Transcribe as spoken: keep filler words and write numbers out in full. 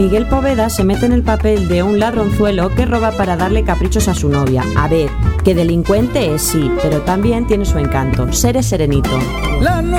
Miguel Poveda se mete en el papel de un ladronzuelo que roba para darle caprichos a su novia. A ver, que delincuente es sí, pero también tiene su encanto. Ser es serenito. La